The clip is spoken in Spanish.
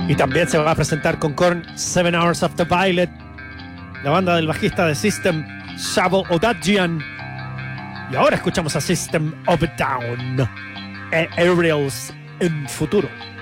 Y también se va a presentar con Korn 7 Hours After Violet, la banda del bajista de System, Shavo Odadjian. Y ahora escuchamos a System of a Down, Aerials en Futuro.